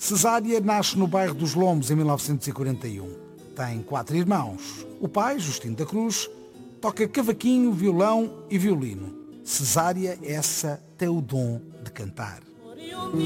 Cesária nasce no bairro dos Lombos em 1941. Tem 4 irmãos. O pai, Justino da Cruz, toca cavaquinho, violão e violino. Cesária, essa, tem o dom de cantar.